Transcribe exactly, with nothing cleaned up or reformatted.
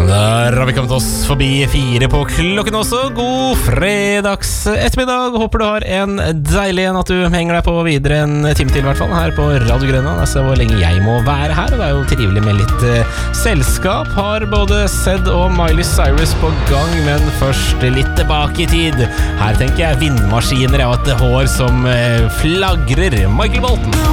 Der har vi kommet oss forbi fire på klokken også. God fredags ettermiddag. Håper du har en deilig en, at du henger deg på videre en time til i hvert fall her på Radio Grønland. Jeg ser hvor lenge jeg må være her, og det er jo trivelig med litt uh, selskap. Har både Zedd og Miley Cyrus på gang, men først litt tilbake i tid. Her tenker jeg vindmaskiner og et hår som uh, flagrer. Michael Bolton.